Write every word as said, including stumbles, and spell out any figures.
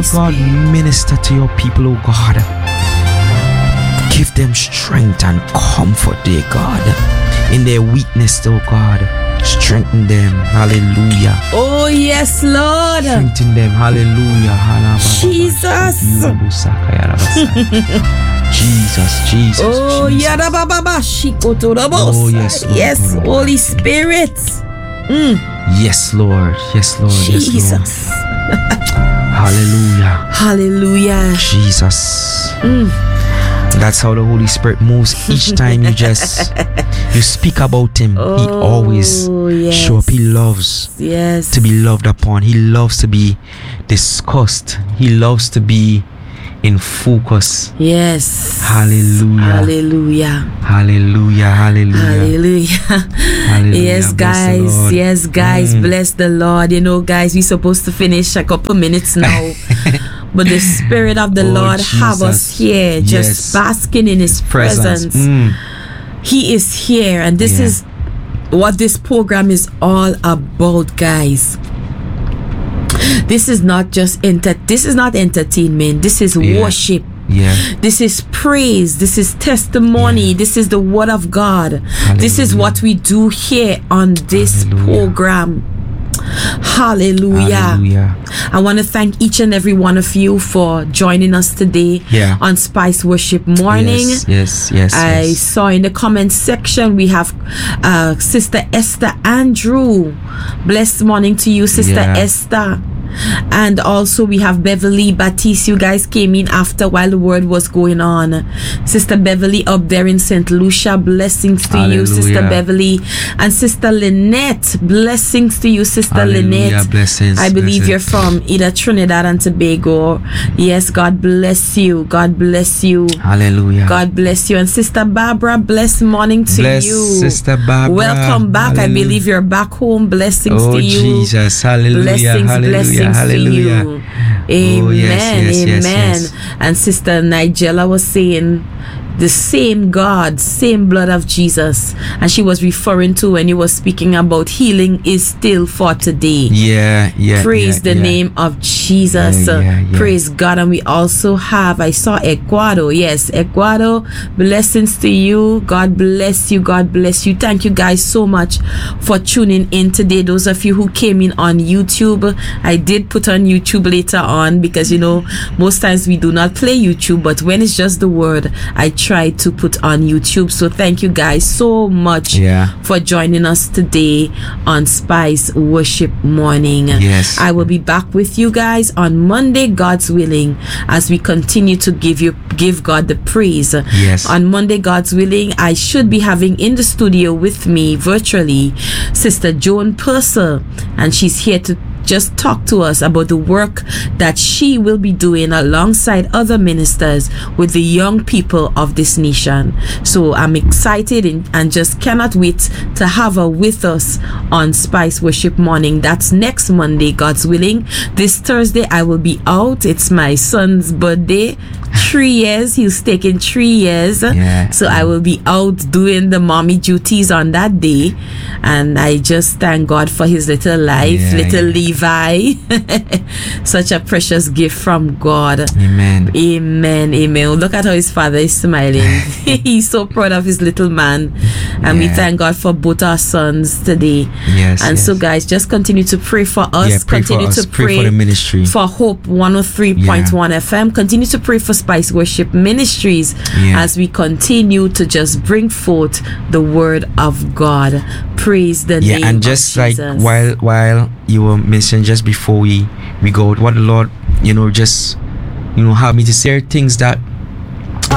God, minister to your people, oh God. Give them strength and comfort, dear God. In their weakness, oh God. Strengthen them. Hallelujah. Oh, yes, Lord. Strengthen them. Hallelujah. Jesus. Jesus, Jesus. Oh, Jesus. Oh, yes, Lord. Yes, Holy Spirit. Mm. Yes, Lord. Yes, Lord. Jesus. Yes, Lord. Hallelujah. Hallelujah. Jesus. Mm. That's how the Holy Spirit moves each time you just you speak about him. Oh, he always yes. show up. He loves yes. to be loved upon. He loves to be discussed. He loves to be in focus. Yes. Hallelujah. Hallelujah. Hallelujah. Hallelujah. Hallelujah. Hallelujah. Yes, guys. Yes, guys. Mm. Bless the Lord. You know, guys, we're supposed to finish a couple minutes now. But the Spirit of the oh, Lord Jesus. have us here, just yes. basking in His presence. presence. Mm. He is here, and this yeah. is what this program is all about, guys. This is not just enter. This is not entertainment. This is yeah. worship. Yeah. This is praise. This is testimony. Yeah. This is the word of God. Hallelujah. This is what we do here on this Hallelujah. program. Hallelujah. Hallelujah. I want to thank each and every one of you for joining us today yeah. on Spice Worship Morning. Yes, yes, yes. I yes. saw in the comment section we have uh, Sister Esther Andrew. Blessed morning to you, Sister yeah. Esther. And also we have Beverly Batiste. You guys came in after while the word was going on. Sister Beverly up there in Saint Lucia. Blessings to Hallelujah. you, Sister Beverly. And Sister Lynette. Blessings to you, Sister Hallelujah. Lynette. Blessings. I believe blessings. you're from either Trinidad and Tobago. Yes, God bless you. God bless you. Hallelujah. God bless you. And Sister Barbara, blessed morning to bless you. Sister Barbara. Welcome back. Hallelujah. I believe you're back home. Blessings oh, to you. Jesus. Hallelujah. Blessings, Hallelujah. blessings Hallelujah. to you. Amen. Oh, yes, yes, Amen. yes, yes. And Sister Nigella was saying the same God, same blood of Jesus. And she was referring to when he was speaking about healing is still for today. Yeah, yeah. Praise yeah, the yeah. name of Jesus. Yeah, yeah, yeah. Praise God. And we also have, I saw Ecuador. Yes, Ecuador. Blessings to you. God bless you. God bless you. Thank you guys so much for tuning in today. Those of you who came in on YouTube, I did put on YouTube later on because, you know, most times we do not play YouTube, but when it's just the word, I try to put on YouTube. So thank you guys so much yeah. for joining us today on Spice Worship Morning. Yes. I will be back with you guys on Monday, God's willing, as we continue to give you give God the praise. Yes. On Monday, God's willing, I should be having in the studio with me virtually Sister Joan Purcell, and she's here to just talk to us about the work that she will be doing alongside other ministers with the young people of this nation. So I'm excited and, and just cannot wait to have her with us on Spice Worship Morning. That's next Monday, God's willing. This Thursday I will be out. It's my son's birthday. Three years. He's taking three years. Yeah. So I will be out doing the mommy duties on that day. And I just thank God for his little life, yeah, little yeah. Levi. Such a precious gift from God. Amen. Amen. Amen. Look at how his father is smiling. He's so proud of his little man. And yeah. we thank God for both our sons today. Yes. And yes. so guys, just continue to pray for us. Yeah, pray continue for us. to pray, pray for the ministry. For Hope one oh three point one yeah. F M. Continue to pray for Spice Worship Ministries yeah. as we continue to just bring forth the word of God. Praise the yeah, name and just of like Jesus. while while you were mentioning just before we we go, what the Lord, you know, just you know, have me to say things that